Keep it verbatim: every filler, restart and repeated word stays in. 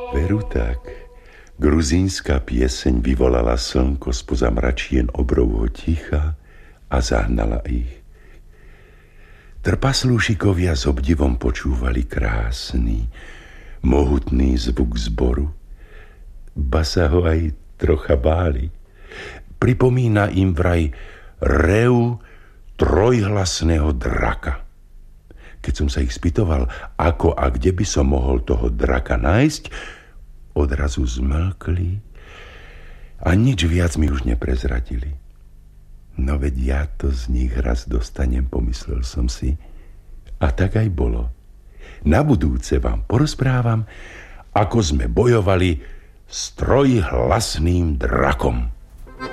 Veru tak. Gruzínska pieseň vyvolala slnko spoza mračien obrovho ticha a zahnala ich. Trpaslúšikovia s obdivom počúvali krásny, mohutný zvuk zboru. Ba sa ho aj trocha báli. Pripomína im vraj rev trojhlasného draka. Keď som sa ich spýtoval, ako a kde by som mohol toho draka nájsť, odrazu zmlkli a nič viac mi už neprezradili. No veď ja to z nich raz dostanem, pomyslel som si. A tak aj bolo. Na budúce vám porozprávam, ako sme bojovali s trojhlasným drakom.